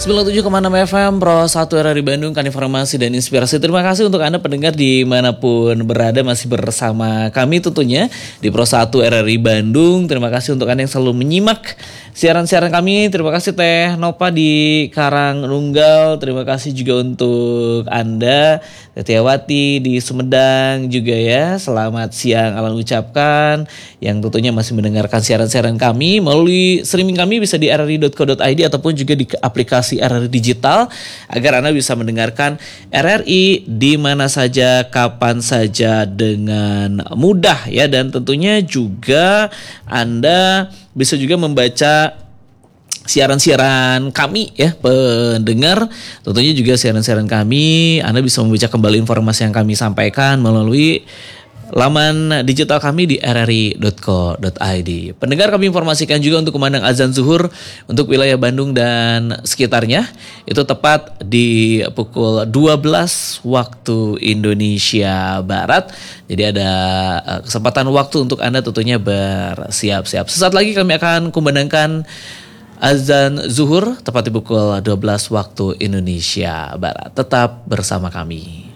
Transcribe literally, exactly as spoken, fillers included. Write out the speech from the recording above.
sembilan puluh tujuh koma enam F M Pro satu R R I Bandung, kan informasi dan inspirasi. Terima kasih untuk Anda pendengar dimanapun berada, masih bersama kami tentunya di Pro satu R R I Bandung. Terima kasih untuk Anda yang selalu menyimak siaran-siaran kami. Terima kasih Teh Nova di Karangnunggal. Terima kasih juga untuk Anda Tetiawati di Sumedang juga ya. Selamat siang Alan ucapkan, yang tentunya masih mendengarkan siaran-siaran kami melalui streaming kami bisa di r r i dot co dot i d ataupun juga di aplikasi R R I Digital, agar Anda bisa mendengarkan R R I di mana saja, kapan saja dengan mudah ya. Dan tentunya juga Anda bisa juga membaca siaran-siaran kami ya pendengar. Tentunya juga siaran-siaran kami Anda bisa membaca kembali informasi yang kami sampaikan melalui laman digital kami di r r i dot co dot i d. Pendengar, kami informasikan juga untuk kumandang azan zuhur untuk wilayah Bandung dan sekitarnya itu tepat di pukul dua belas waktu Indonesia Barat. Jadi ada kesempatan waktu untuk Anda tentunya bersiap-siap. Sesaat lagi kami akan kumandangkan azan zuhur tepat di pukul dua belas waktu Indonesia Barat. Tetap bersama kami.